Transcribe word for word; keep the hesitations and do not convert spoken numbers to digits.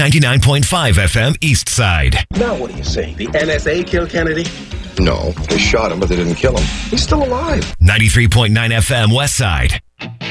ninety-nine point five F M East Side. Now what are you saying? The N S A killed Kennedy? No, they shot him, but they didn't kill him. He's still alive. ninety-three point nine F M West Side.